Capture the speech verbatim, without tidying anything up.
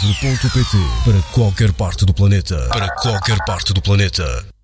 livre ponto pt para qualquer parte do planeta. Para qualquer parte do planeta.